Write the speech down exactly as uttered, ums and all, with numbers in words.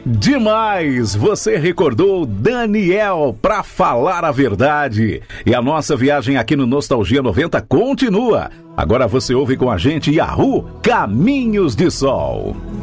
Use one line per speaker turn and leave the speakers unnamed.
Demais! Você recordou Daniel pra falar a verdade. E a nossa viagem aqui no Nostalgia noventa continua. Agora você ouve com a gente Yahoo Caminhos de Sol.